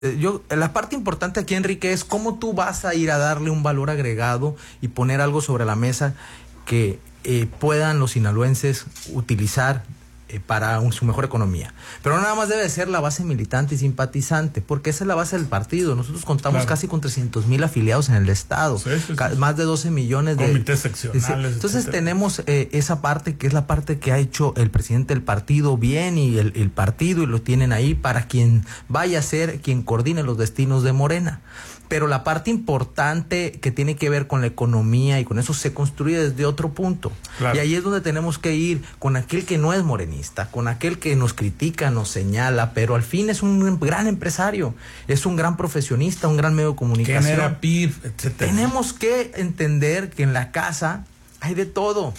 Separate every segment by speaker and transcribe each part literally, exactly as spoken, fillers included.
Speaker 1: Yo, la parte importante aquí, Enrique, es cómo tú vas a ir a darle un valor agregado y poner algo sobre la mesa que eh, puedan los sinaloenses utilizar eh, para un, su mejor economía. Pero no nada más debe ser la base militante y simpatizante, porque esa es la base del partido. Nosotros contamos claro. casi con trescientos mil afiliados en el estado, sí, sí, sí. más de doce millones de
Speaker 2: comités seccionales.
Speaker 1: Entonces
Speaker 2: etcétera.
Speaker 1: tenemos eh, esa parte que es la parte que ha hecho el presidente del partido bien y el, el partido, y lo tienen ahí para quien vaya a ser quien coordine los destinos de Morena. Pero la parte importante que tiene que ver con la economía y con eso se construye desde otro punto. Claro. Y ahí es donde tenemos que ir con aquel que no es morenista, con aquel que nos critica, nos señala, pero al fin es un gran empresario, es un gran profesionista, un gran medio de comunicación.
Speaker 2: Genera P I B, etcétera.
Speaker 1: Tenemos que entender que en la casa hay de todo.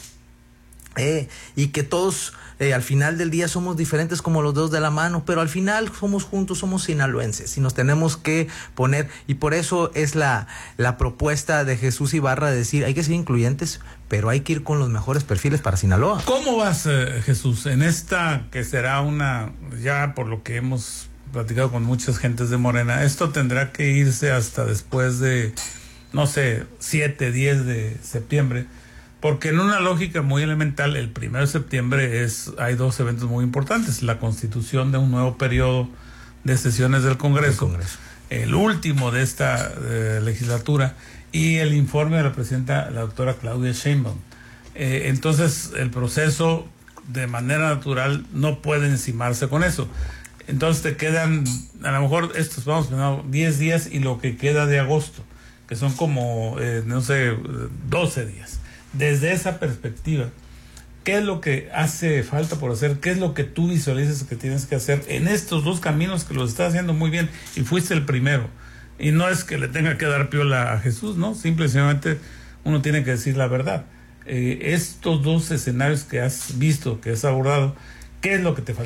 Speaker 1: Eh, y que todos eh, al final del día somos diferentes como los dedos de la mano, pero al final somos juntos, somos sinaloenses y nos tenemos que poner, y por eso es la, la propuesta de Jesús Ibarra de decir, hay que ser incluyentes, pero hay que ir con los mejores perfiles para Sinaloa.
Speaker 2: ¿Cómo vas, eh, Jesús, en esta que será una, ya por lo que hemos platicado con muchas gentes de Morena, esto tendrá que irse hasta después de, no sé, siete, diez de septiembre? Porque en una lógica muy elemental, el primero de septiembre es, hay dos eventos muy importantes: la constitución de un nuevo periodo de sesiones del Congreso, el, Congreso. el último de esta eh, legislatura, y el informe de la presidenta, la doctora Claudia Sheinbaum. Eh, entonces, el proceso de manera natural no puede encimarse con eso. Entonces te quedan, a lo mejor estos, vamos, diez días y lo que queda de agosto, que son como, eh, no sé, doce días. Desde esa perspectiva, ¿qué es lo que hace falta por hacer? ¿Qué es lo que tú visualizas que tienes que hacer en estos dos caminos que los estás haciendo muy bien y fuiste el primero? Y no es que le tenga que dar piola a Jesús, ¿no? Simplemente uno tiene que decir la verdad. Eh, estos dos escenarios que has visto, que has abordado, ¿qué es lo que te falta?